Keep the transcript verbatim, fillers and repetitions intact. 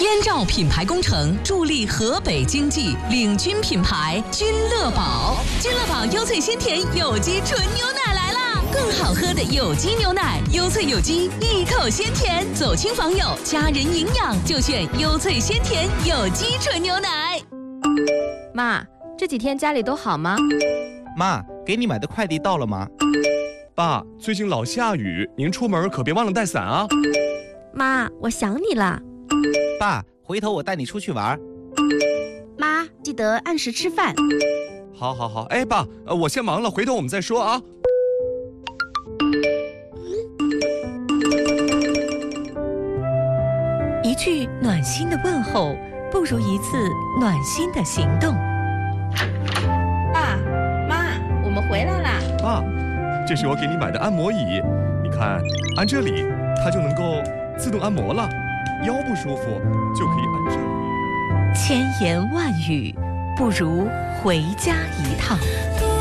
燕赵品牌工程助力河北经济，领军品牌君乐宝。君乐宝优萃鲜甜有机纯牛奶来啦！更好喝的有机牛奶，优萃有机，一口鲜甜。走亲访友，家人营养就选优萃鲜甜有机纯牛奶。 妈，这几天家里都好吗？ 妈，给你买的快递到了吗？ 爸，最近老下雨，您出门可别忘了带伞啊。 妈，我想你了。 爸，回头我带你出去玩。 妈，记得按时吃饭。 好好好，哎，爸，呃，我先忙了，回头我们再说啊。 一句暖心的问候，不如一次暖心的行动。 爸妈，我们回来啦。 爸，这是我给你买的按摩椅，你看，按这里，它就能够自动按摩了。腰不舒服就可以按这里。 千言万语，不如回家一趟。